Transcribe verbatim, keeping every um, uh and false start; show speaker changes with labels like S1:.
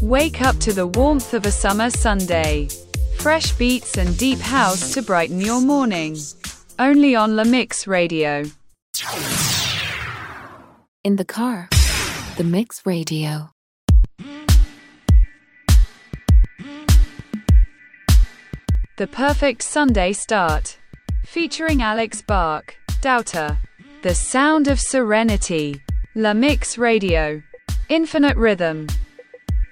S1: Wake up to the warmth of a summer Sunday. Fresh beats and deep house to brighten your morning. Only on La Mix Radio.
S2: In the car, The Mix Radio.
S1: The perfect Sunday start. Featuring Alex Bark, Doubter. The sound of serenity. La Mix Radio. Infinite rhythm.